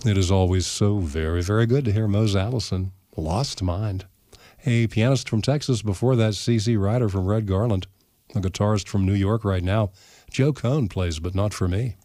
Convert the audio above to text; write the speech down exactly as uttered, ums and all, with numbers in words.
It is always so very, very good to hear Mose Allison, Lost Mind. A pianist from Texas before that, C C Ryder from Red Garland. A guitarist from New York right now, Joe Cohn plays But Not For Me.